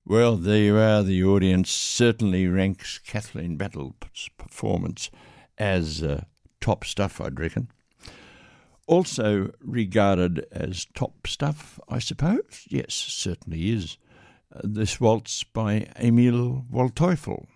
Well, there you are. The audience certainly ranks Kathleen Battle's performance as top stuff, I'd reckon. Also regarded as top stuff, I suppose? Yes, certainly is. This waltz by Emil Waldteufel.